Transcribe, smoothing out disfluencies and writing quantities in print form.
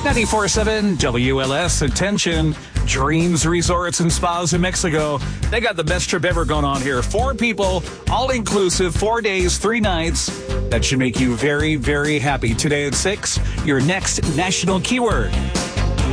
94.7 WLS. Attention, Dreams Resorts and Spas in Mexico. They got the best trip ever going on here. 4 people, all inclusive, 4 days, 3 nights. That should make you very, very happy. Today at 6, your next national keyword.